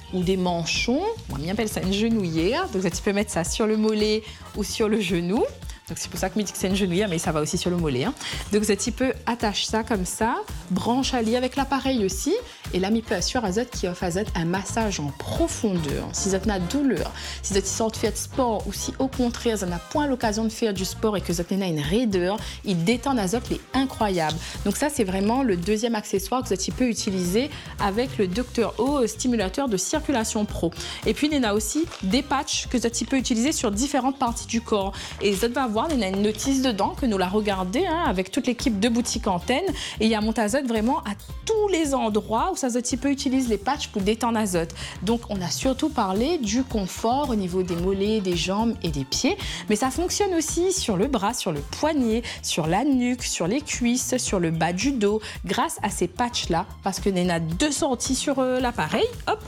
ou des manchons. Moi, on appelle ça une genouillère. Donc, tu peux mettre ça sur le mollet ou sur le genou. Donc, c'est pour ça que je dis que c'est une genouillère, mais ça va aussi sur le mollet. Donc, tu peux attacher ça comme ça, branche à lit avec l'appareil aussi. Et là, il peut assurer qui offre un massage en profondeur. Si vous avez une douleur, si vous sortez de faire de sport ou si au contraire, vous n'avez point l'occasion de faire du sport et que vous avez une raideur, il détend l'azote, il est incroyable. Donc ça, c'est vraiment le deuxième accessoire que vous pouvez utiliser avec le Dr O stimulateur de circulation pro. Et puis, il y a aussi des patchs que vous pouvez utiliser sur différentes parties du corps. Et vous allez voir, il y a une notice dedans que nous la regardez avec toute l'équipe de Boutique Antenne. Et il y a mon azote vraiment à tous les endroits où ça peut utiliser les patchs pour détendre l'azote. Donc, on a surtout parlé du confort au niveau des mollets, des jambes et des pieds. Mais ça fonctionne aussi sur le bras, sur le poignet, sur la nuque, sur les cuisses, sur le bas du dos, grâce à ces patchs-là. Parce qu'il y en a deux sorties sur l'appareil. Hop,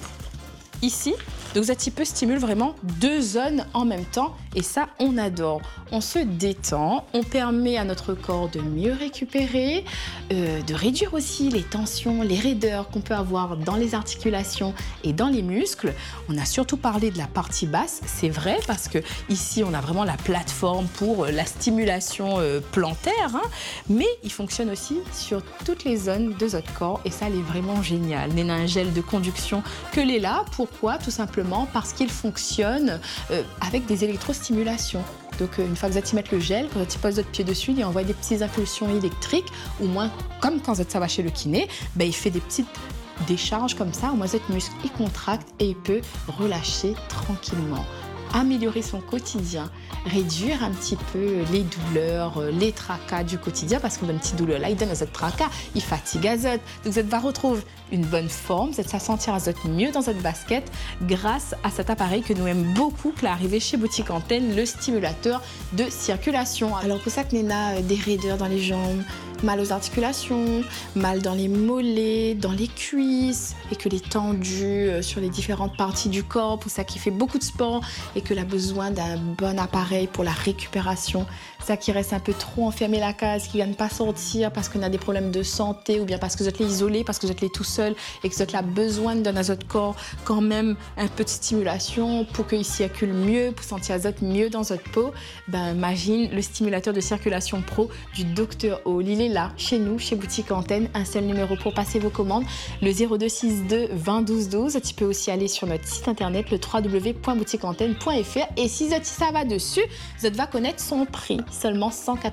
ici. Donc, ça stimule vraiment deux zones en même temps et ça, on adore. On se détend, on permet à notre corps de mieux récupérer, de réduire aussi les tensions, les raideurs qu'on peut avoir dans les articulations et dans les muscles. On a surtout parlé de la partie basse, c'est vrai, parce que ici, on a vraiment la plateforme pour la stimulation plantaire, mais il fonctionne aussi sur toutes les zones de votre corps et ça, il est vraiment génial. Il y a un gel de conduction que l'est là. Pourquoi ? Tout simplement parce qu'il fonctionne avec des électrostimulations. Donc, une fois que vous allez mettre le gel, quand vous posez votre pied dessus, il envoie des petites impulsions électriques, ou moins, comme quand ça va chez le kiné, il fait des petites décharges comme ça, au moins votre muscle il contracte et il peut relâcher tranquillement. Améliorer son quotidien, réduire un petit peu les douleurs, les tracas du quotidien, parce qu'on a une petite douleur là, il donne à votre tracas, il fatigue azote. Donc vous va retrouver une bonne forme, vous allez sentir azote mieux dans votre basket grâce à cet appareil que nous aimons beaucoup, qui est arrivé chez Boutique Antenne, le stimulateur de circulation. Alors pour ça que Néna a des raideurs dans les jambes, mal aux articulations, mal dans les mollets, dans les cuisses, et que les tendus sur les différentes parties du corps, pour ça qui fait beaucoup de sport et que a besoin d'un bon appareil pour la récupération. Ça qui reste un peu trop enfermé la case, qui ne vient pas sortir parce qu'on a des problèmes de santé ou bien parce que vous êtes isolé, parce que vous êtes tout seul et que vous avez besoin de donner à votre corps quand même un peu de stimulation pour qu'il circule mieux, pour sentir l'azote mieux dans votre peau. Imagine le stimulateur de circulation pro du Dr O. Il est là, chez nous, chez Boutique Antenne. Un seul numéro pour passer vos commandes, le 0262 20 12 12. Tu peux aussi aller sur notre site internet, le www.boutiqueantenne.fr. Et si ça va dessus, vous va connaître son prix. Seulement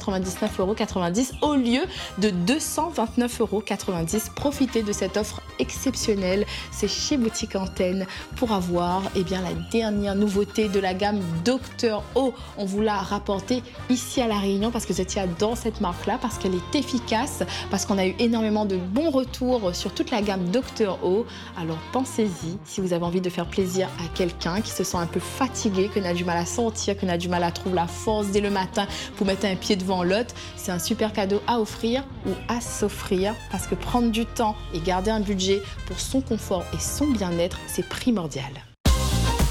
199,90 € au lieu de 229,90 €. Profitez de cette offre exceptionnelle. C'est chez Boutique Antenne pour avoir la dernière nouveauté de la gamme Dr O. On vous l'a rapporté ici à La Réunion parce que vous étiez dans cette marque-là, parce qu'elle est efficace, parce qu'on a eu énormément de bons retours sur toute la gamme Dr O. Alors pensez-y, si vous avez envie de faire plaisir à quelqu'un qui se sent un peu fatigué, qu'on a du mal à sortir, qu'on a du mal à trouver la force dès le matin pour mettre un pied devant l'autre, c'est un super cadeau à offrir ou à s'offrir, parce que prendre du temps et garder un budget pour son confort et son bien-être, c'est primordial.